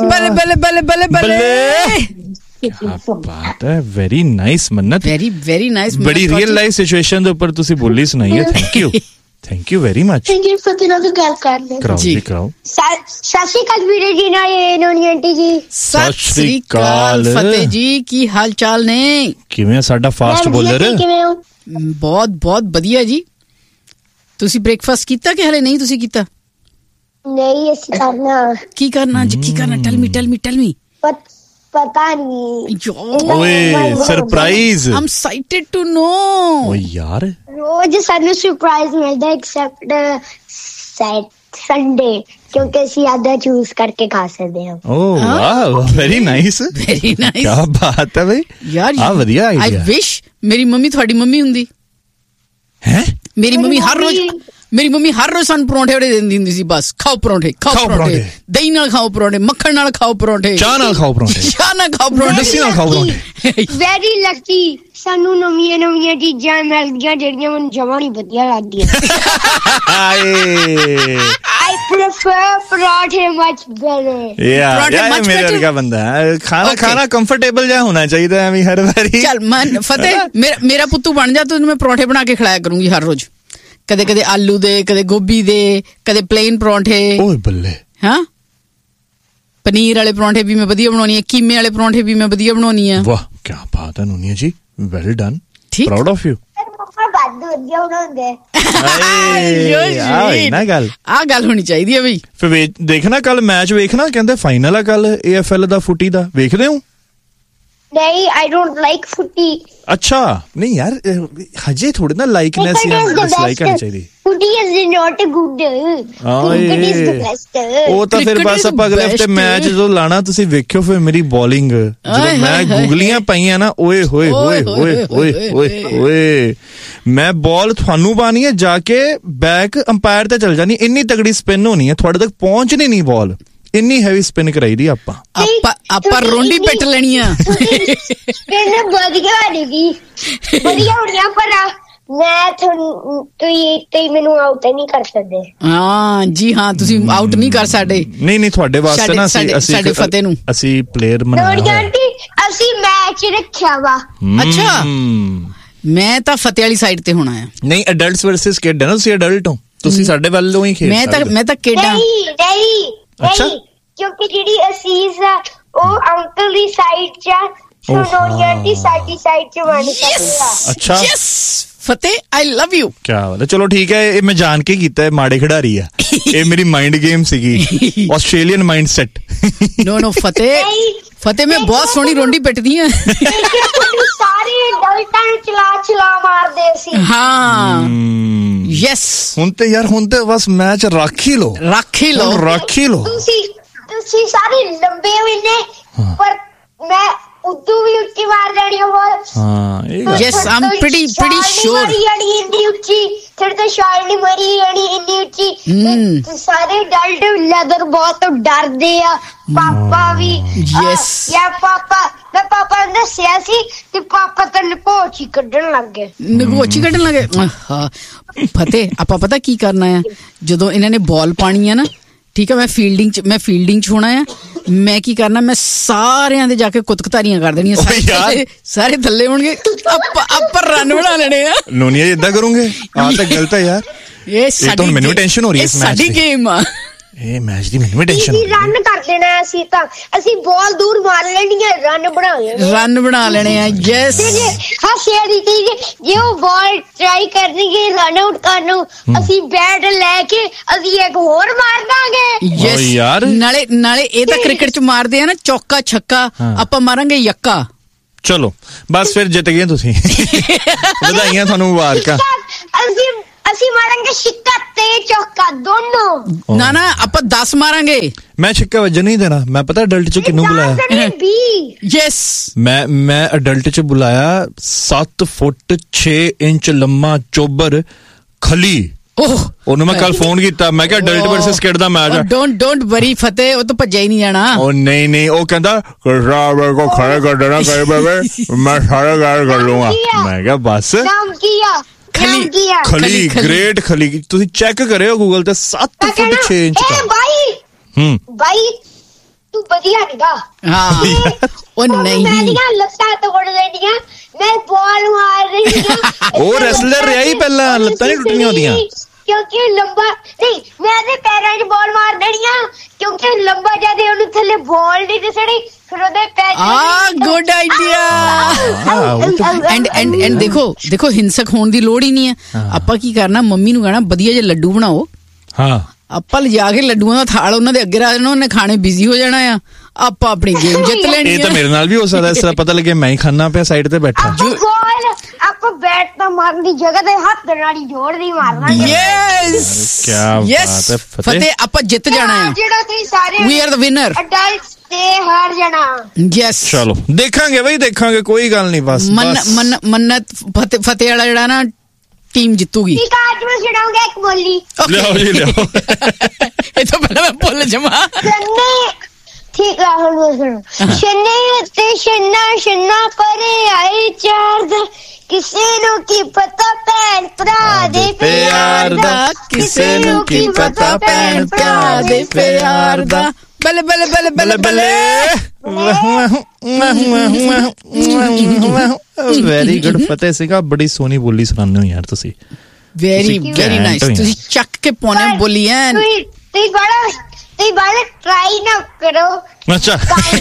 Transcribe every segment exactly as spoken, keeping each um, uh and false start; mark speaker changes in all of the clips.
Speaker 1: बल्ले बल्ले बल्ले बल्ले बल्ले।
Speaker 2: क्या बात है, वेरी नाइस मन्नत,
Speaker 1: वेरी वेरी नाइस।
Speaker 2: बड़ी रियल लाइफ सिचुएशन ਦੇ ਉੱਪਰ ਤੁਸੀਂ ਬੋਲੀ ਸੁਣਾਈ ਹੈ। Thank you thank you very much.
Speaker 3: Thank you ਫਤਿਹ ਨਾਲ ਗੱਲ ਕਰ ਲੈ।
Speaker 2: ਕਰਾਓ ਜੀ ਕਰਾਓ।
Speaker 3: ਸਤਿ ਸ਼੍ਰੀ ਅਕਾਲ ਵੀਰੇ ਜੀ ਨਾਲ ਨੋਨੀ ਆਂਟੀ ਜੀ।
Speaker 1: ਸਤਿ ਸ਼੍ਰੀ ਅਕਾਲ ਫਤਿਹ ਜੀ, ਕੀ ਹਾਲ ਚਾਲ ਨੇ?
Speaker 2: ਕਿਵੇਂ ਆ ਸਾਡਾ ਫਾਸਟ ਬੋਲਰ?
Speaker 3: ਕਿਵੇਂ ਹੋ?
Speaker 1: ਬਹੁਤ ਬਹੁਤ ਵਧੀਆ ਜੀ। ਤੁਸੀਂ ਬ੍ਰੇਕਫਾਸਟ ਕੀਤਾ ਕਿ ਹਲੇ ਨਹੀਂ ਤੁਸੀਂ ਕੀਤਾ?
Speaker 3: ਨਹੀਂ ਅਸੀਂ ਕਰਨਾ।
Speaker 1: ਕੀ ਕਰਨਾ ਅੱਜ? ਕੀ ਕਰਨਾ? ਟੈਲ ਮੀ ਟੈਲ ਮੀ ਟੈਲ ਮੀ।
Speaker 3: ਪਤਾ ਨਹੀਂ।
Speaker 2: ਓਏ surprise.
Speaker 1: Aam excited to know.
Speaker 2: ਓਏ ਯਾਰ
Speaker 3: ਰੋਜ਼ ਸਾਨੂੰ ਸਰਪ੍ਰਾਈਜ਼ ਮਿਲਦਾ ਐਕਸੈਪਟ ਸੰਡੇ, ਕਿਉਂਕਿ ਅਸੀਂ ਆਦਾ ਚੂਜ਼ ਕਰਕੇ ਖਾ ਸਕਦੇ ਹਾਂ।
Speaker 2: ਓ wow, very nice
Speaker 1: very nice.
Speaker 2: ਕੀ ਬਾਤ ਹੈ ਬਈ
Speaker 1: ਯਾਰ,
Speaker 2: ਆ ਵਧੀਆ ਆਈਡੀਆ।
Speaker 1: ਆਈ ਵਿਸ਼ ਮੇਰੀ ਮੰਮੀ ਤੁਹਾਡੀ ਮੰਮੀ ਹੁੰਦੀ।
Speaker 2: ਹੈ
Speaker 1: ਮੇਰੀ ਮੰਮੀ ਹਰ ਰੋਜ਼ ਮੇਰੀ ਮੰਮੀ ਹਰ ਰੋਜ਼ ਸਾਨੂੰ ਪਰੌਂਠੇ ਵੜੇ ਦਿੰਦੀ ਹੁੰਦੀ ਸੀ। ਬਸ ਖਾਓ ਪਰੌਂਠੇ, ਖਾਓ ਪਰੌਂਠੇ, ਦਹੀਂ ਨਾਲ ਖਾਓ ਪਰੌਂਠੇ, ਮੱਖਣ ਨਾਲ ਖਾਓ ਪਰੌਂਠੇ,
Speaker 2: ਚਾਹ ਨਾਲ ਖਾਓ ਪਰੌਂਠੇ,
Speaker 1: ਚਾਹ ਨਾਲ ਖਾਓ ਪਰੌਂਠੇ,
Speaker 2: ਲੱਸੀ ਨਾਲ ਖਾਓ ਪਰੌਂਠੇ।
Speaker 3: ਵੈਰੀ ਲੱਕੀ, ਸਾਨੂੰ ਨਵੀਆਂ ਨਵੀਆਂ ਚੀਜ਼ਾਂ ਮਿਲਦੀਆਂ ਜਿਹੜੀਆਂ ਮੈਨੂੰ ਜਮਾਂ ਨਹੀਂ ਵਧੀਆ ਲੱਗਦੀਆਂ। I prefer ਪਰੌਂਠੇ much better।
Speaker 2: ਯਾਰ ਯਾਰ ਮੇਰੇ ਵਰਗਾ ਬੰਦਾ ਹੈ। ਖਾਣਾ ਖਾਣਾ ਕੰਫਰਟੇਬਲ ਜਿਹਾ ਹੋਣਾ ਚਾਹੀਦਾ ਐਵੇਂ ਹਰ ਵਾਰੀ।
Speaker 1: ਚੱਲ ਮਨ ਫਤਿਹ, ਮੇਰਾ ਮੇਰਾ ਪੁੱਤੂ ਬਣ ਜਾ, ਤੈਨੂੰ ਮੈਂ ਪਰੌਂਠੇ ਬਣਾ ਕੇ ਖਿਲਾਇਆ ਕਰੂੰਗੀ ਹਰ ਰੋਜ਼। ਕਦੇ ਕਦੇ ਆਲੂ ਦੇ, ਕਦੇ ਗੋਭੀ ਦੇ, ਕਦੇ ਪਲੇਨ ਪਰੌਂਠੇ। ਓਏ
Speaker 2: ਬੱਲੇ।
Speaker 1: ਹਾਂ, ਪਨੀਰ ਵਾਲੇ ਪਰੌਂਠੇ ਵੀ ਮੈਂ ਵਧੀਆ ਬਣਾਉਣੀ ਆ, ਕੀਮੇ ਵਾਲੇ ਪਰੌਂਠੇ ਵੀ ਮੈਂ ਵਧੀਆ ਬਣਾਉਣੀ ਆ।
Speaker 2: ਵਾਹ ਕੀ ਬਾਤ ਹੈ ਨੂਨੀਆ ਜੀ, well done, proud of you. ਆ ਗੱਲ ਹੋਣੀ ਚਾਹੀਦੀ ਹੈ ਬਈ। ਫਿਰ ਦੇਖਣਾ ਕੱਲ ਮੈਚ, ਵੇਖਣਾ ਕਹਿੰਦੇ ਫਾਈਨਲ ਆ ਕੱਲ ਏ ਐਫ ਐਲ ਦਾ ਫੁੱਟੀ ਦਾ, ਵੇਖਦੇ ਹੋ?
Speaker 3: ਨਹੀਂ, I don't like footy।
Speaker 2: ਅੱਛਾ, ਨਹੀਂ ਯਾਰ ਹਜੇ ਥੋੜੀ ਨਾ ਲਾਈਕਨੈਸ ਜਾਂ ਡਿਸਲਾਈਕ ਕਰਨੀ ਚਾਹੀਦੀ।
Speaker 3: footy is not good। cricket is the best।
Speaker 2: ਉਹ ਤਾਂ ਫਿਰ ਬਸ ਆਪਾਂ ਅਗਲੇ ਹਫਤੇ ਮੈਚ ਜਦੋਂ ਲਾਣਾ ਤੁਸੀਂ ਵੇਖਿਓ ਫਿਰ ਮੇਰੀ ਬੋਲਿੰਗ। ਜਦੋਂ ਮੈਂ ਗੂਗਲੀਆਂ ਪਾਈਆਂ ਨਾ, ਓਏ ਹੋਏ ਹੋਏ ਹੋਏ ਹੋਏ ਹੋਏ ਹੋਏ, ਮੈਂ ਬਾਲ ਤੁਹਾਨੂੰ ਪਾਣੀ ਹੈ ਜਾ ਕੇ ਬੈਕ ਅੰਪਾਇਰ ਤੇ ਚਲ ਜਾਣੀ। ਇੰਨੀ ਤਗੜੀ ਸਪਿਨ ਹੋਣੀ ਹੈ, ਤੁਹਾਡੇ ਤੱਕ ਪਹੁੰਚਣੀ ਨਹੀਂ ਬਾਲ, ਇੰਨੀ ਹੈਵੀ ਸਪਿਨ ਕਰਾਈ ਦੀ ਆਪਾਂ।
Speaker 1: ਆਪਾਂ ਆਪਾਂ ਰੋਂਡੀ ਪਿੱਟ ਲੈਣੀ ਆ।
Speaker 3: ਮੈਨੂੰ ਵਧੀਆ ਹੋਣੀ ਵਧੀਆ ਹੋਣੀ ਆ, ਪਰ ਮੈਂ ਤੁਹਾਨੂੰ ਤੁਸੀਂ ਮੈਨੂੰ ਆਊਟ ਨਹੀਂ ਕਰ ਸਕਦੇ।
Speaker 1: ਹਾਂ ਜੀ ਹਾਂ, ਤੁਸੀਂ ਆਊਟ ਨਹੀਂ ਕਰ ਸਕਦੇ।
Speaker 2: ਨਹੀਂ ਨਹੀਂ, ਤੁਹਾਡੇ ਵਾਸਤੇ ਨਾ ਅਸੀਂ
Speaker 1: ਸਾਡੇ ਫਤਿਹ ਨੂੰ
Speaker 2: ਅਸੀਂ ਪਲੇਅਰ ਬਣਾਇਆ।
Speaker 3: ਅਸੀਂ ਮੈਚ ਰੱਖਿਆ ਵਾ।
Speaker 1: ਅੱਛਾ, ਮੈਂ ਤਾਂ ਫਤਿਹ ਵਾਲੀ ਸਾਈਡ ਤੇ ਹੋਣਾ ਆ।
Speaker 2: ਨਹੀਂ, ਅਡਲਟਸ ਵਰਸਸ ਕਿਡ ਹੈ ਨਾ, ਤੁਸੀਂ ਅਡਲਟ ਹੋ, ਤੁਸੀਂ ਸਾਡੇ ਵੱਲੋਂ ਹੀ ਖੇਡ।
Speaker 1: ਮੈਂ ਤਾਂ ਮੈਂ ਤਾਂ ਕਿਡਾਂ।
Speaker 3: ਨਹੀਂ ਨਹੀਂ ਨਹੀਂ, ਕਿਉਂਕਿ ਜਿਹੜੀ ਅਸੀਸ ਆ ਉਹ ਅੰਕਲ ਦੀ ਸਾਈਡ ਚ ਆ, ਸੋਨੀਆ ਦੀ ਸਾਡੀ ਸਾਈਡ ਚ ਬਣ ਸਕਦਾ।
Speaker 2: ਅੱਛਾ
Speaker 1: yes Fateh, I love you.
Speaker 2: ਕੀ ਬਾਤ ਹੈ, ਚਲੋ ਠੀਕ ਹੈ। ਇਹ ਮੈਂ ਜਾਣ ਕੇ ਕੀਤਾ ਹੈ, ਮਾੜੇ ਖਿਡਾਰੀ ਆ ਇਹ, ਮੇਰੀ ਮਾਈਂਡ ਗੇਮ ਸੀਗੀ, ਆਸਟ੍ਰੇਲੀਅਨ ਮਾਈਂਡ ਸੈਟ।
Speaker 1: ਨੋ ਨੋ ਫਤਿਹ, ਫਤਿਹ ਮੈਂ ਬਹੁਤ ਸੋਹਣੀ ਰੋਂਡੀ ਪਿੱਟਦੀ ਆ।
Speaker 3: ਸਾਰੇ ਡਲਟਾਂ ਨੂੰ ਚਲਾ ਚਲਾ ਮਾਰਦੇ ਸੀ। ਹਾਂ
Speaker 1: ਯੈਸ,
Speaker 2: ਹੁਣ ਤੇ ਯਾਰ ਹੁਣ ਤੇ ਬਸ ਮੈਚ ਰੱਖ ਹੀ ਲੋ,
Speaker 1: ਰੱਖ ਹੀ ਲੋ,
Speaker 2: ਰੱਖ ਹੀ ਲੋ।
Speaker 3: ਤੁਸੀਂ ਤੁਸੀਂ ਸਾਰੇ ਲੰਬੇ ਹੋਏ ਨੇ, ਪਰ ਮੈਂ ਉਦੋਂ ਵੀ ਉੱਚੀ ਮਾਰ ਲੈਣੀ ਆ ਬਾਲ।
Speaker 2: ਹਾਂ
Speaker 1: ਯੈਸ, ਆਮ ਪ੍ਰੀਟੀ ਪ੍ਰੀਟੀ ਸ਼ੋਰ।
Speaker 3: ਯਾਨੀ ਇੰਨੀ ਉੱਚੀ, ਫਿਰ ਤਾਂ ਸ਼ਾਟ ਨਹੀਂ ਮਾਰੀ ਯਾਨੀ ਇੰਨੀ ਉੱਚੀ। ਸਾਰੇ ਡਲਟ ਲੈਦਰ ਬਹੁਤ ਡਰਦੇ ਆ, ਪਾਪਾ ਵੀ।
Speaker 1: ਯੈਸ
Speaker 3: ਯਾ ਪਾਪਾ, ਮੈਂ ਪਾਪਾ ਨੂੰ ਦੱਸਿਆ ਸੀ ਤੇ ਪਾਪਾ ਤਾਂ ਨਗੋਚੀ ਕੱਢਣ ਲੱਗ ਗਏ।
Speaker 1: ਨਗੋਚੀ ਕੱਢਣ ਲੱਗੇ। ਹਾਂ ਫਤਿਹ, ਆਪਾਂ ਪਤਾ ਕੀ ਕਰਨਾ ਆ, ਜਦੋਂ ਇਹਨਾਂ ਨੇ ਬਾਲ ਪਾਣੀ ਆ ਨਾ, ਠੀਕ ਹੈ, ਮੈਂ ਫੀਲਡਿੰਗ ਚ ਮੈਂ ਫੀਲਡਿੰਗ ਚ ਹੋਣਾ ਆ, ਮੈਂ ਕੀ ਕਰਨਾ, ਮੈਂ ਸਾਰਿਆਂ ਦੇ ਜਾ ਕੇ ਕੁੱਤਕਤਾਰੀਆਂ ਕਰ ਦੇਣੀਆਂ। ਸਾਰੇ ਸਾਰੇ ਥੱਲੇ ਹੋਣਗੇ, ਆਪਾਂ ਆਪਾਂ ਰਨ ਬਣਾ ਲੈਣੇ ਆ।
Speaker 2: ਨੋਨੀਆ ਏਦਾਂ ਕਰੋਗੇ? ਆ ਤਾਂ ਗਲਤ ਹੈ ਯਾਰ।
Speaker 1: ਇਹ ਸਾਡੀ
Speaker 2: ਮੈਨੂੰ ਟੈਨਸ਼ਨ ਹੋ ਰਹੀ ਹੈ ਇਸ ਮੈਚ ਦੀ।
Speaker 1: ਸਾਡੀ ਗੇਮ ਆ
Speaker 2: ਇਹ ਮੈਚ ਦੀ, ਮੈਨੂੰ ਟੈਨਸ਼ਨ।
Speaker 3: ਅਸੀਂ ਰਨ ਕਰ ਦੇਣਾ, ਅਸੀਂ ਤਾਂ ਅਸੀਂ ਬਾਲ ਦੂਰ ਮਾਰ ਲੈਣੀ ਹੈ, ਰਨ ਬਣਾ ਲੈਣੇ,
Speaker 1: ਰਨ ਬਣਾ ਲੈਣੇ ਆ। ਯੈਸ
Speaker 3: ਹਾਂ ਸ਼ੇਰੀ ਠੀਕ ਹੈ, ਜੇ ਉਹ ਬਾਲ ਟਰਾਈ ਕਰਨਗੇ ਰਨ ਆਊਟ ਕਰਨ ਨੂੰ, ਅਸੀਂ ਬੈਟ ਲੈ ਕੇ ਅਸੀਂ ਇੱਕ ਹੋਰ ਮਾਰ ਦਾਂਗੇ।
Speaker 1: ਯੈਸ ਯਾਰ, ਨਾਲੇ ਨਾਲੇ ਇਹ ਤਾਂ ਕ੍ਰਿਕਟ ਚ ਮਾਰਦੇ ਆ ਨਾ, ਚੌਕਾ ਛੱਕਾ, ਆਪਾਂ ਮਾਰਾਂਗੇ ਯੱਕਾ।
Speaker 2: ਚਲੋ ਬਸ ਫਿਰ ਜਿੱਤ ਗਏ ਤੁਸੀਂ, ਵਧਾਈਆਂ ਤੁਹਾਨੂੰ, ਮੁਬਾਰਕਾਂ।
Speaker 3: ਅਸੀਂ ਅਸੀਂ ਮਾਰਾਂਗੇ ਛਿੱਕਾ ਤੇ ਚੌਕਾ ਦੋਨੋਂ।
Speaker 1: ਨਾ ਨਾ, ਆਪਾਂ ਦਸ ਮਾਰਾਂਗੇ।
Speaker 2: ਮੈਂ ਛਿੱਕਾ ਵੱਜਣ ਨਹੀਂ ਦੇਣਾ। ਮੈਂ ਪਤਾ ਅਡਲਟ ਚ ਕਿਹਨੂੰ ਬੁਲਾਇਆ?
Speaker 1: ਯੈਸ,
Speaker 2: ਮੈਂ ਮੈਂ ਅਡਲਟ ਚ ਬੁਲਾਇਆ ਸੱਤ ਫੁੱਟ ਛੇ ਇੰਚ ਲੰਮਾ ਚੋਬਰ ਖਲੀ।
Speaker 1: ਓਹ,
Speaker 2: ਉਹਨੂੰ ਮੈਂ ਕੱਲ ਫੋਨ ਕੀਤਾ, ਮੈਂ ਕਿਹਾ ਅਡਲਟ ਵਰਸਸ ਕਿਡ ਦਾ ਮੈਚ ਆ।
Speaker 1: ਡੋਂਟ ਡੋਂਟ ਵਰੀ ਫਤਿਹ, ਉਹ ਤਾਂ ਭੱਜਿਆ ਹੀ ਨਹੀਂ ਜਾਣਾ।
Speaker 2: ਉਹ ਨਹੀਂ ਨਹੀਂ, ਉਹ ਕਹਿੰਦਾ ਕੋ ਖੜੇ ਕਰ ਦੇਣਾ ਕਹੇ ਬੇਬੇ, ਮੈਂ ਸਾਰਾ ਗੱਲ ਕਰ ਲੂੰਗਾ। ਮੈਂ ਕਿਹਾ ਬਸ ਖਲੀ ਖਲੀ ਗ੍ਰੇਟ ਖਲੀ, ਤੁਸੀਂ ਚੈੱਕ ਕਰਿਓ ਗੂਗਲ ਤੇ, ਸੱਤ ਫੁੱਟ ਛੇ ਇੰਚ ਦਾ।
Speaker 3: ਬਾਈ ਹੂੰ ਬਾਈ, ਤੂੰ ਵਧੀਆ ਨੀਗਾ
Speaker 1: ਹਾਂ ਉਹ ਨਹੀਂ
Speaker 3: ਮੇਰੀਆਂ ਲੱਤਾਂ ਤੋੜ ਦੇਣੀਆਂ ਮੈਂ ਬਾਲ ਮਾਰ ਰਹੀ ਹਾਂ
Speaker 2: ਉਹ ਰੈਸਲਰ ਰਿਹਾ ਹੀ ਪਹਿਲਾਂ ਲੱਤਾਂ ਨਹੀਂ ਟੁੱਟਣੀਆਂ ਉਹਦੀਆਂ
Speaker 3: ਕਿਉਂਕਿ ਲੰਬਾ ਨਹੀਂ ਮੈਂ ਤੇ ਪੈਰਾਂ 'ਚ ਬਾਲ ਮਾਰ ਦੇਣੀਆਂ ਕਿਉਂਕਿ ਲੰਬਾ ਜਿਆਦਾ ਉਹਨੂੰ ਥੱਲੇ ਬਾਲ ਨਹੀਂ ਦਿਸਣੀ ਫਿਰ ਉਹਦੇ ਪੈਰ
Speaker 1: ਆ good idea and and and ਦੇਖੋ ਦੇਖੋ ਹਿੰਸਕ ਹੋਣ ਦੀ ਲੋੜ ਹੀ ਨਹੀਂ ਹੈ ਆਪਾਂ ਕੀ ਕਰਨਾ ਮੰਮੀ ਨੂੰ ਕਹਿਣਾ ਵਧੀਆ ਜਿਹੇ ਲੱਡੂ ਬਣਾਓ
Speaker 2: ਹਾਂ
Speaker 1: ਆਪਾਂ ਲਿਜਾ ਕੇ ਲੱਡੂਆਂ ਦਾ ਥਾਲ ਉਹਨਾਂ ਦੇ ਅੱਗੇ ਰੱਖ ਦੇਣਾ ਉਹਨੇ ਖਾਣੇ ਬਿਜ਼ੀ ਹੋ ਜਾਣਾ ਆ ਆਪਾਂ ਆਪਣੀ ਗੇਮ ਜਿੱਤ ਲੈਣੀ
Speaker 2: ਇਹ ਤਾਂ ਮੇਰੇ ਨਾਲ ਵੀ ਹੋ ਸਕਦਾ ਇਸ ਤਰ੍ਹਾਂ ਪਤਾ ਲੱਗੇ ਮੈਂ ਹੀ ਖਾਣਾ ਪਿਆ ਸਾਈਡ ਤੇ ਬੈਠਾ
Speaker 3: ਆਪਾਂ ਬੈਟ ਤਾਂ ਮਾਰਨ ਦੀ ਜਗ੍ਹਾ ਤੇ ਹੱਥ ਨਾਲ ਹੀ ਜੋੜ ਦੀ ਮਾਰਨਾ
Speaker 1: ਯੈਸ
Speaker 2: ਕੀ ਬਾਤ ਹੈ
Speaker 1: ਫਤਿਹ ਆਪਾਂ ਜਿੱਤ ਜਾਣਾ ਆ
Speaker 3: ਜਿਹੜਾ ਤੁਸੀਂ ਸਾਰੇ
Speaker 1: ਵੀ ਆਰ ਦ ਵਿਨਰ
Speaker 3: ਅਡਲਟਸ ਤੇ ਹਾਰ ਜਾਣਾ
Speaker 1: ਯੈਸ
Speaker 2: ਚਲੋ ਦੇਖਾਂਗੇ ਬਈ ਦੇਖਾਂਗੇ ਕੋਈ ਗੱਲ ਨਹੀਂ ਬਸ
Speaker 1: ਮੰਨ ਮੰਨਤ ਫਤਿਹ ਫਤਿਹ ਵਾਲਾ ਜਿਹੜਾ ਨਾ ਟੀਮ ਜਿੱਤੂਗੀ
Speaker 3: ਠੀਕ ਆ ਅੱਜ ਮੈਂ ਸੁਣਾਉਂਗਾ ਇੱਕ ਬੋਲੀ
Speaker 2: ਲਿਆਓ ਜੀ ਲਿਆਓ
Speaker 1: ਇਹ ਤਾਂ ਪਹਿਲਾਂ ਮੈਂ ਭੁੱਲ ਜਾਵਾਂ
Speaker 3: ਠੀਕ ਆ ਹੁਣ ਮੈਂ ਸੁਣੋ ਸ਼ਨੇ ਤੇ ਸ਼ਨਾ ਸ਼ਨਾ ਪਰੇ ਆਈ ਚਾਰ ਦਾ ਕਿਸੇ ਨੂੰ ਕੀ ਪਤਾ ਭੈਣ ਭਰਾ ਦੇ ਪਿਆਰ ਦਾ
Speaker 1: ਕਿਸੇ ਨੂੰ ਕੀ ਪਤਾ ਭੈਣ ਭਰਾ ਦੇ ਪਿਆਰ ਦਾ ਬੱਲੇ ਬੱਲੇ ਬੱਲੇ ਬੱਲੇ ਬੱਲੇ
Speaker 2: ਵੈਰੀ ਗੁੱਡ ਫਤਿਹ ਸਿੰਘਾ ਬੜੀ ਸੋਹਣੀ ਬੋਲੀ ਸੁਣਾਉਂਦੇ ਹੋ ਯਾਰ ਤੁਸੀਂ
Speaker 1: ਵੈਰੀ ਵੈਰੀ ਨਾਈਸ ਤੁਸੀਂ ਚੱਕ ਕੇ ਪਾਉਣਾ ਬੋਲੀ ਐ
Speaker 3: ਤੁਸੀਂ ਬੜਾ ਤੁਸੀਂ ਬੜਾ ਟਰਾਈ ਨਾ ਕਰੋ
Speaker 2: ਅੱਛਾ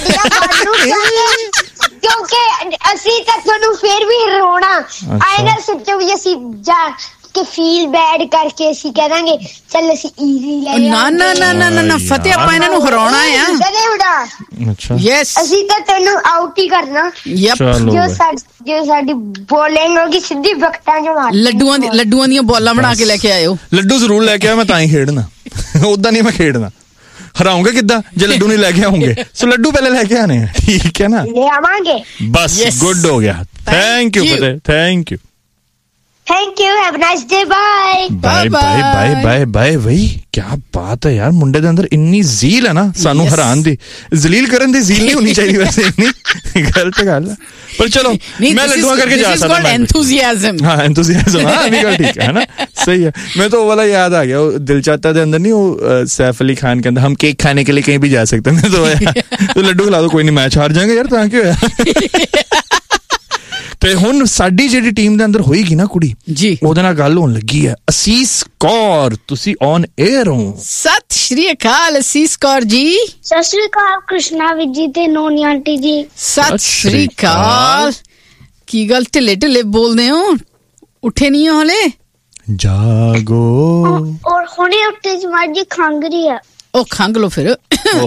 Speaker 3: ਕਿਉਂਕਿ ਅਸੀਂ ਤਾਂ ਤੁਹਾਨੂੰ ਫੇਰ ਵੀ ਰੋਣਾ ਆਏ ਨਾ ਸੋਚੋ ਵੀ ਅਸੀਂ ਜਾ ਕੇ ਫੀਲ ਬੈਡ ਕਰਕੇ ਅਸੀਂ ਕਹਾਂਗੇ ਚੱਲ ਅਸੀਂ ਈਜ਼ੀ ਲੈ
Speaker 1: ਨਾ ਨਾ ਨਾ ਨਾ ਨਾ ਫਤਿਹ ਆਪਾਂ ਇਹਨਾਂ ਨੂੰ ਹਰਾਉਣਾ ਆ
Speaker 3: ਕਦੇ ਉਡਾ
Speaker 2: ਅੱਛਾ
Speaker 1: ਯੈਸ
Speaker 3: ਅਸੀਂ ਤਾਂ ਤੈਨੂੰ ਆਊਟ ਹੀ ਕਰਨਾ
Speaker 1: ਯਪ
Speaker 3: ਜੋ ਸਾਡੀ ਜੋ ਸਾਡੀ ਬੋਲਿੰਗ ਹੋਗੀ ਸਿੱਧੀ ਬਕਟਾਂ ਚ ਮਾਰ
Speaker 1: ਲੱਡੂਆਂ ਦੀ ਲੱਡੂਆਂ ਦੀਆਂ ਬੋਲਾਂ ਬਣਾ ਕੇ ਲੈ ਕੇ ਆਇਓ
Speaker 2: ਲੱਡੂ ਜ਼ਰੂਰ ਲੈ ਕੇ ਆ ਮੈਂ ਤਾਂ ਹੀ ਖੇਡਣਾ ਉਦਾਂ ਨਹੀਂ ਮੈਂ ਖੇਡਣਾ ਹਰਾਉਂਗੇ ਕਿੱਦਾਂ ਜੇ ਲੱਡੂ ਨਹੀਂ ਲੈ ਕੇ ਆਉਂਗੇ ਸੋ ਲੱਡੂ ਪਹਿਲੇ ਲੈ ਕੇ ਆਣੇ ਠੀਕ ਹੈ ਨਾ
Speaker 3: ਲੈ ਆਵਾਂਗੇ
Speaker 2: ਬਸ ਗੁੱਡ ਹੋ ਗਿਆ thank you Fateh thank you
Speaker 3: thank you have nice day bye
Speaker 2: bye bye bye bye bye ਬਈ ਕੀ ਬਾਤ ਹੈ ਯਾਰ ਮੁੰਡੇ ਦੇ ਅੰਦਰ ਇੰਨੀ ਜ਼ੀਲ ਹੈ ਨਾ ਸਾਨੂੰ ਹਰਾਨ ਦੀ ਜ਼ਲੀਲ ਕਰਨ ਦੀ ਜ਼ੀਲ ਨਹੀਂ ਹੋਣੀ ਚਾਹੀਦੀ ਵੈਸੇ ਇੰਨੀ ਗਲਤ ਗੱਲ ਹੈ ਪਰ ਚਲੋ ਮੈਂ ਲੱਡੂਆਂ ਕਰਕੇ ਜਾ ਸਕਦਾ
Speaker 1: ਮੈਂ ਐਂਥੂਸੀਆਜ਼ਮ
Speaker 2: ਹਾਂ ਐਂਥੂਸੀਆਜ਼ਮ ਹਾਂ ਵੀ ਗੱਲ ਠੀਕ ਹੈ ਨਾ सही है मैं तो वो वाला याद आ गया वो दिल चाहता है अंदर नहीं वो सैफ अली खान के अंदर हम केक खाने के लिए कहीं भी जा सकते हैं तो तो लड्डू खिला दो कोई नहीं मैच हार जाएंगे यार ਤਾਂ ਕੀ ਹੋਇਆ ਤੇ ਹੁਣ ਸਾਡੀ ਜਿਹੜੀ ਟੀਮ ਦੇ ਅੰਦਰ ਹੋਏਗੀ ਨਾ ਕੁੜੀ
Speaker 1: ਜੀ
Speaker 2: ਉਹਦੇ ਨਾਲ ਗੱਲ ਹੋਣ ਲੱਗੀ ਹੈ ਅਸੀਸ ਕੌਰ ਤੁਸੀਂ ਔਨ 에ਅਰ ਹੋ
Speaker 1: ਸਤਿ ਸ਼੍ਰੀ ਅਕਾਲ ਅਸੀਸ ਕੌਰ ਜੀ
Speaker 3: ਸਤਿ ਸ਼੍ਰੀ ਅਕਾਲ ਕ੍ਰਿਸ਼ਨਾ ਵਿਜ ਜੀ ਤੇ ਨੋਨੀ ਆਂਟੀ ਜੀ
Speaker 1: ਸਤਿ ਸ਼੍ਰੀ ਅਕਾਲ ਕੀ ਗੱਲ ਢਿੱਲੇ ਢਿੱਲੇ ਬੋਲਦੇ ਹੋ ਉੱਠੇ ਨਹੀਂ ਹੋ ਹਲੇ
Speaker 2: ਜਾਗੋ
Speaker 3: ਔਰ ਹੁਣੇ ਉੱਠੇ ਜਮਾਜੀ ਖੰਗ ਰਹੀ ਆ
Speaker 1: ਉਹ ਖੰਗ ਲੋ ਫਿਰ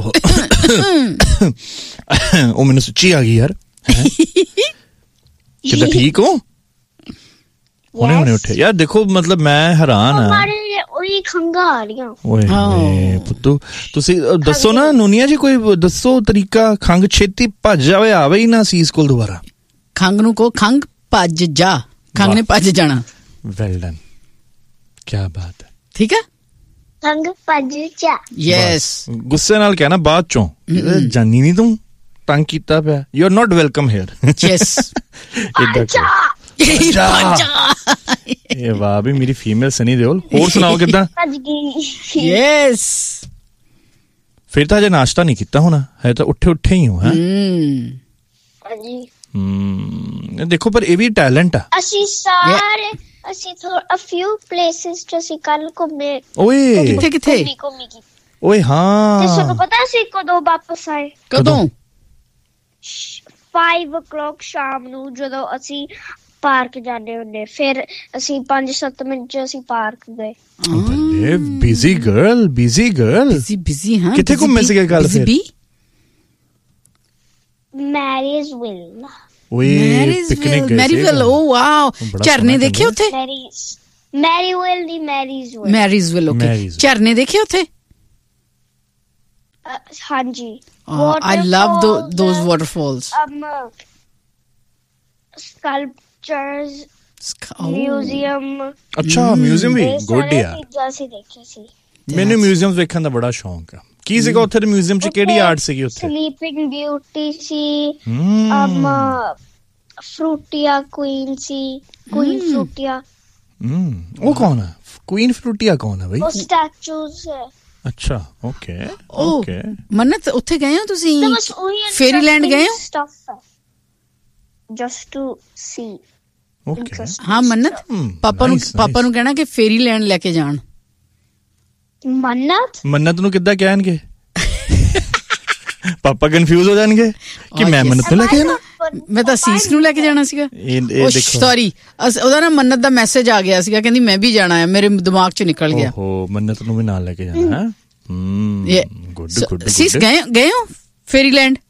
Speaker 2: ਉਹ ਮੈਨੂੰ ਸੱਚੀ ਆ ਗਈ ਯਾਰ ਕਿੱਦਾਂ ਠੀਕ ਹੋ ਹੁਣੇ ਹੁਣੇ ਉੱਠੇ ਯਾਰ ਦੇਖੋ ਮਤਲਬ ਮੈਂ ਹੈਰਾਨ ਆ
Speaker 3: ਉਹੀ ਖੰਗਾ ਆ ਰਹੀਆਂ
Speaker 2: ਓਏ ਹੋਏ ਪੁੱਤੂ ਤੁਸੀਂ ਦੱਸੋ ਨਾ ਨੂਨੀਆ ਜੀ ਕੋਈ ਦੱਸੋ ਤਰੀਕਾ ਖੰਗ ਛੇਤੀ ਭੱਜ ਜਾਵੇ ਆਵੇ ਹੀ ਨਾ ਸੀਸ ਕੋਲ ਦੁਬਾਰਾ
Speaker 1: ਖੰਗ ਨੂੰ ਕੋ ਖੰਗ ਭੱਜ ਜਾ ਖੰਗ ਨੇ ਭੱਜ ਜਾਣਾ
Speaker 2: ਵੈਲ ਡਨ ਕੀ ਬਾਤ ਹੈ
Speaker 1: ਠੀਕ ਹੈ
Speaker 3: ਖੰਗ ਭੱਜ ਜਾ
Speaker 1: ਯੈਸ
Speaker 2: ਗੁੱਸੇ ਨਾਲ ਕਹਿਣਾ ਬਾਅਦ ਚੋਂ ਜਾਨੀ ਨਹੀਂ ਤੂੰ ਤੰਗ ਕੀਤਾ ਪਿਆ you are not welcome hair
Speaker 1: yes
Speaker 2: ਇਦਾਂ ਇਹ ਵਾਹ ਵੀ ਮੇਰੀ ਫੀਮੇਲ ਸਨੀ ਦਿਓਲ ਹੋਰ ਸੁਣਾਓ ਕਿੱਦਾਂ
Speaker 3: ਭੱਜ ਗਈ
Speaker 1: ਯੈਸ
Speaker 2: ਫਿਰ ਤਾਂ ਜੇ ਨਾਸ਼ਤਾ ਨਹੀਂ ਕੀਤਾ ਹੋਣਾ ਹੈ ਤਾਂ ਉੱਠੇ ਉੱਠੇ ਹੀ ਹੋ ਹੈ
Speaker 3: ਹਾਂਜੀ
Speaker 2: ਹਮ ਦੇਖੋ ਪਰ ਇਹ ਵੀ ਟੈਲੈਂਟ ਆ
Speaker 3: ਅਸੀਂ ਸਾਰੇ ਅਸੀਂ ਥੋੜਾ ਅ ਫਿਊ ਪਲੇਸਿਸ ਜੋ ਅਸੀਂ ਕੱਲ ਘੁੰਮੇ
Speaker 2: ਓਏ
Speaker 1: ਕਿੱਥੇ ਕਿੱਥੇ
Speaker 2: ਓਏ ਹਾਂ
Speaker 3: ਤੇ ਤੁਹਾਨੂੰ ਪਤਾ ਸੀ ਕਦੋਂ ਵਾਪਸ ਆਏ
Speaker 1: ਕਦੋਂ
Speaker 3: five o'clock ਸ਼ਾਮ ਨੂੰ ਜਦੋਂ ਅਸੀਂ ਪਾਰਕ ਜਾਂਦੇ ਹੁੰਦੇ ਫਿਰ ਅਸੀਂ ਪੰਜ ਸੱਤ ਮਿੰਟ ਚ ਅਸੀਂ ਪਾਰਕ ਗਏ
Speaker 2: ਬੱਲੇ busy girl busy girl
Speaker 1: busy busy ਹਾਂ
Speaker 2: ਕਿੱਥੇ ਘੁੰਮੇ ਸੀਗੇ ਕੱਲ ਫਿਰ
Speaker 3: ਮੈਰੀਜ਼ਵਿਲ
Speaker 2: ਓਏ ਪਿਕਨਿਕ ਗਏ
Speaker 1: ਮੈਰੀਜ਼ਵਿਲ ਓ ਵਾਓ ਝਰਨੇ ਦੇਖੇ ਉੱਥੇ
Speaker 3: ਮੈਰੀਜ਼ਵਿਲ ਦੀ ਮੈਰੀਜ਼ਵਿਲ
Speaker 1: ਮੈਰੀਜ਼ਵਿਲ ਓਕੇ ਝਰਨੇ ਦੇਖੇ ਉੱਥੇ
Speaker 3: ਹਾਂਜੀ
Speaker 1: I love those waterfalls.
Speaker 3: Um, sculptures, museum.
Speaker 2: ਅੱਛਾ ਮਿਊਜ਼ੀਅਮ ਵੀ ਗੁੱਡ ਆ ਮੈਨੂੰ ਮਿਊਜ਼ੀਅਮ ਵੇਖਣ ਦਾ ਬੜਾ ਸ਼ੌਂਕ ਆ ਕੀ ਸੀਗਾ ਉੱਥੇ ਦੇ ਮਿਊਜ਼ੀਅਮ ਚ ਕਿਹੜੀ ਆਰਟ ਸੀਗੀ ਉੱਥੇ
Speaker 3: ਸਲੀਪਿੰਗ ਬਿਊਟੀ ਸੀ um ਫਰੂਟੀਆ ਕੁਈਨ ਸੀ ਕੁਈਨ ਫਰੂਟੀਆ
Speaker 2: ਹਮ ਉਹ ਕੌਣ ਹੈ ਕੁਈਨ ਫਰੂਟੀਆ ਕੌਣ ਹੈ ਬਈ
Speaker 3: ਉਹ ਸਟੈਚੂਜ਼ ਹੈ
Speaker 2: ਅੱਛਾ ਓਕੇ
Speaker 1: ਓਕੇ ਮੰਨਤ ਉੱਥੇ ਗਏ ਹੋ ਤੁਸੀਂ ਫੇਰੀਲੈਂਡ ਗਏ ਹੋ
Speaker 3: ਜਸਟ ਟੂ ਸੀ
Speaker 2: ਓਕੇ
Speaker 1: ਹਾਂ ਮੰਨਤ ਪਾਪਾ ਨੂੰ ਪਾਪਾ ਨੂੰ ਕਹਿਣਾ ਕਿ ਫੇਰੀਲੈਂਡ ਲੈ ਕੇ ਜਾਣ
Speaker 3: ਮੰਨਤ
Speaker 2: ਮੰਨਤ ਨੂੰ ਕਿੱਦਾਂ ਕਹਿਣਗੇ ਪਾਪਾ ਕਨਫਿਊਜ਼ ਹੋ ਜਾਣਗੇ ਕਿ ਮੈਂ ਮੰਨਤ ਨੂੰ ਲੈ ਕੇ ਜਾਣਾ
Speaker 1: ਮੈਂ ਤਾਂ ਸੀਸ ਨੂੰ ਲੈ ਕੇ ਜਾਣਾ ਸੀਗਾ ਸੌਰੀ ਉਹਦਾ ਨਾ ਮੰਨਤ ਦਾ ਮੈਸੇਜ ਆ ਗਿਆ ਸੀਗਾ ਕਹਿੰਦੀ ਮੈਂ ਵੀ ਜਾਣਾ ਹੈ ਮੇਰੇ ਦਿਮਾਗ ਚ ਨਿਕਲ ਗਿਆ
Speaker 2: ਓਹੋ ਮੰਨਤ ਨੂੰ ਵੀ ਨਾਲ ਲੈ ਕੇ ਜਾਣਾ ਹੈ ਹਮ ਗੁੱਡ ਗੁੱਡ
Speaker 1: ਸੀਸ ਗਏ ਗਏ ਹੋ ਫੇਰੀਲੈਂਡ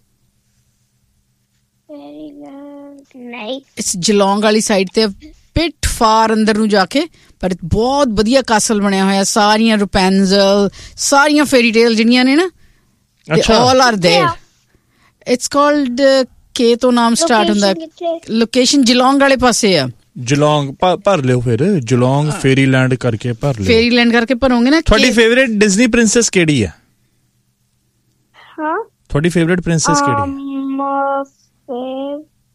Speaker 3: ਫੇਰੀਲੈਂਡ ਨਹੀਂ
Speaker 1: ਇਸ ਜਲੌਂਗ ਵਾਲੀ ਸਾਈਡ ਤੇ ਪਿੱਟ ਫਾਰ ਅੰਦਰ ਨੂੰ ਜਾ ਕੇ ਪਰ ਬਹੁਤ ਵਧੀਆ ਕਾਸਲ ਬਣਿਆ ਹੋਇਆ ਸਾਰੀਆਂ ਰੁਪੈਂਜ਼ਲ ਸਾਰੀਆਂ ਫੇਰੀ ਟੇਲ ਜਿਹੜੀਆਂ ਨੇ ਨਾ all are there it's called ਕੇ ਤੋਂ ਨਾਮ ਸਟਾਰਟ ਹੁੰਦਾ ਲੋਕੇਸ਼ਨ ਜਲੌਂਗ ਵਾਲੇ ਪਾਸੇ ਆ
Speaker 2: ਜਲੌਂਗ ਭਰ ਲਿਓ ਫਿਰ ਜਲੌਂਗ ਫੇਰੀਲੈਂਡ ਕਰਕੇ ਭਰ ਲਿਓ
Speaker 1: ਫੇਰੀਲੈਂਡ ਕਰਕੇ ਭਰੋਗੇ ਨਾ
Speaker 2: ਤੁਹਾਡੀ ਫੇਵਰੇਟ ਡਿਜ਼ਨੀ ਪ੍ਰਿੰਸੈਸ ਕਿਹੜੀ ਹੈ
Speaker 3: ਹਾਂ
Speaker 2: ਤੁਹਾਡੀ ਫੇਵਰੇਟ ਪ੍ਰਿੰਸੈਸ ਕਿਹੜੀ
Speaker 3: ਹੈ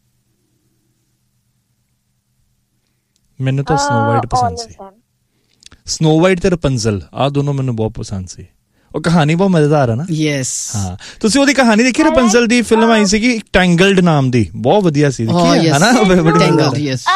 Speaker 2: ਮੈਨੂੰ ਤਾਂ ਸਨੋ ਵਾਈਟ ਪਸੰਦ ਸੀ ਸਨੋ ਵਾਈਟ ਤੇ ਰਪੰਜ਼ਲ ਆ ਦੋਨੋਂ ਮੈਨੂੰ ਬਹੁਤ ਪਸੰਦ ਸੀ ਉਹ ਕਹਾਣੀ ਬਹੁਤ ਮਜ਼ੇਦਾਰ ਹੈ ਨਾ
Speaker 1: ਯੈਸ
Speaker 2: ਹਾਂ ਤੁਸੀਂ ਉਹਦੀ ਕਹਾਣੀ ਦੇਖੀ ਰਪੰਜ਼ਲ ਦੀ ਫਿਲਮ ਆਈ ਸੀਗੀ ਟੈਂਗਲਡ ਨਾਮ ਦੀ ਬਹੁਤ ਵਧੀਆ ਸੀ ਦੇਖੀ ਹੈ ਨਾ
Speaker 1: ਟੈਂਗਲਡ ਯੈਸ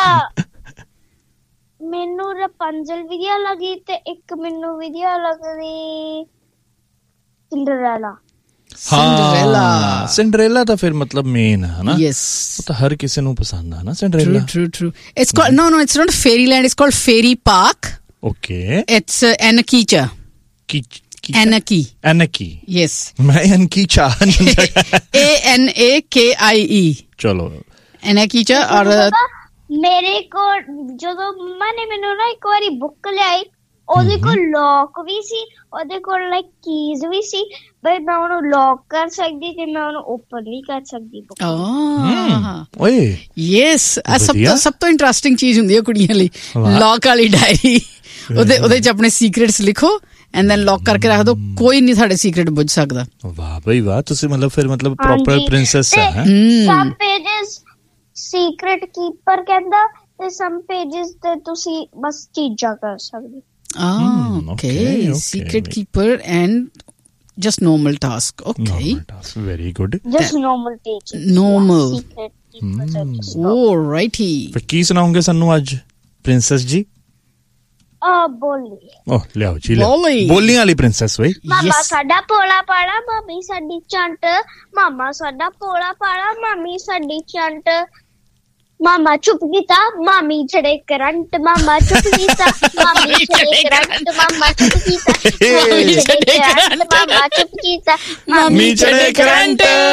Speaker 3: ਮੈਨੂੰ ਰਪੰਜ਼ਲ ਵਧੀਆ ਲੱਗੀ ਤੇ ਇੱਕ ਮੈਨੂੰ ਵਧੀਆ ਲੱਗਦੀ ਸਿੰਡਰੈਲਾ
Speaker 2: ਸਿੰਡਰੈਲਾ ਸਿੰਡਰੈਲਾ ਤਾਂ ਫਿਰ ਮਤਲਬ ਮੇਨ ਹੈ ਨਾ
Speaker 1: ਯੈਸ
Speaker 2: ਉਹ ਤਾਂ ਹਰ ਕਿਸੇ ਨੂੰ ਪਸੰਦ ਆ ਨਾ Cinderella
Speaker 1: true true it's called no no it's not ਫੇਰੀਲੈਂਡ it's called ਫੇਰੀ park
Speaker 2: okay
Speaker 1: it's ਐਨਕੀਚਾ Ki Anaki.
Speaker 2: Anaki.
Speaker 1: Yes.
Speaker 2: मैं Ankicha.
Speaker 1: A N A K I E.
Speaker 2: चलो.
Speaker 1: Anakicha और
Speaker 3: ਮੇਰੇ ਕੋਲ ਜਦੋਂ ਮੰਮਾ ਨੇ ਮੈਨੂੰ ਨਾ ਇੱਕ ਵਾਰੀ ਬੁੱਕ ਲਿਆਈ ਉਹਦੇ ਕੋਲ ਲੌਕ ਵੀ ਸੀ ਉਹਦੇ ਕੋਲ ਲਾਈਕ ਕੀਜ਼ ਵੀ ਸੀ ਬਈ ਮੈਂ ਉਹਨੂੰ ਲੌਕ ਕਰ ਸਕਦੀ ਤੇ ਮੈਂ ਉਹਨੂੰ ਓਪਨ ਵੀ ਕਰ ਸਕਦੀ ਬੁੱਕ
Speaker 2: ਓਏ
Speaker 1: ਯੈਸ ਸਭ ਤੋਂ ਸਭ ਤੋਂ ਇੰਟਰਸਟਿੰਗ ਚੀਜ਼ ਹੁੰਦੀ ਹੈ ਕੁੜੀਆਂ ਲਈ ਲੌਕ ਵਾਲੀ ਡਾਇਰੀ ਉਹਦੇ ਉਹਦੇ ਚ ਆਪਣੇ ਸੀਕ੍ਰੇਟਸ ਲਿਖੋ ਐਂਡ ਦੈਨ ਲੌਕ ਕਰਕੇ ਰੱਖ ਦੋ ਕੋਈ ਨਹੀਂ ਸਾਡੇ ਸੀਕ੍ਰੇਟ ਬੁੱਝ ਸਕਦਾ
Speaker 2: ਵਾਹ ਬਈ ਵਾਹ ਤੁਸੀਂ ਮਤਲਬ ਫਿਰ ਮਤਲਬ ਪ੍ਰੋਪਰ ਪ੍ਰਿੰਸੈਸ ਹੈ
Speaker 3: ਸਮ ਪੇजेस ਸੀਕ੍ਰੇਟ ਕੀਪਰ ਕਹਿੰਦਾ ਤੇ ਸਮ ਪੇजेस ਤੇ ਤੁਸੀਂ ਬਸ ਚੀਜ਼ਾਂ ਕਰ ਸਕਦੇ
Speaker 1: ah okay secret keeper and just normal task okay
Speaker 2: normal task very good
Speaker 3: just normal pages
Speaker 1: normal
Speaker 3: secret keeper
Speaker 1: oh righty
Speaker 2: ਫਿਰ ਕੀ ਸੁਣਾਉਂਗੇ ਸਾਨੂੰ ਅੱਜ ਪ੍ਰਿੰਸੈਸ ਜੀ
Speaker 3: ਆ ਬੋਲੀ
Speaker 2: ਓ ਲਿਆਓ ਜੀ ਬੋਲੀਆਂ ਵਾਲੀ ਪ੍ਰਿੰਸੈਸ ਵੇ
Speaker 3: ਮਾਮਾ ਸਾਡਾ ਪੋਲਾ ਪਾਲਾ ਮਾਮੀ ਸਾਡੀ ਚੰਟ ਮਾਮਾ ਸਾਡਾ ਪੋਲਾ ਪਾਲਾ ਮਾਮੀ ਸਾਡੀ ਚੰਟ ਮਾਮਾ ਚੁੱਪ ਕੀਤਾ ਮਾਮੀ ਛੜੇ ਕਰੰਟ ਮਾਮਾ ਚੁੱਪ ਕੀਤਾ ਮਾਮੀ ਛੜੇ ਕਰੰਟ ਮਾਮਾ ਚੁੱਪ ਕੀਤਾ ਮਾਮੀ ਛੜੇ ਕਰੰਟ ਮਾਮਾ ਚੁੱਪ ਕੀਤਾ
Speaker 2: ਮਾਮੀ ਛੜੇ ਕਰੰਟ